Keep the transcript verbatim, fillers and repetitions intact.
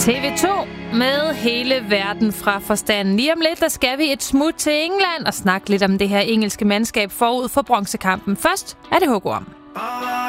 T V to med hele verden fra forstanden. Lige om lidt, der skal vi et smut til England og snakke lidt om det her engelske mandskab forud for bronzekampen. Først er det hugorm.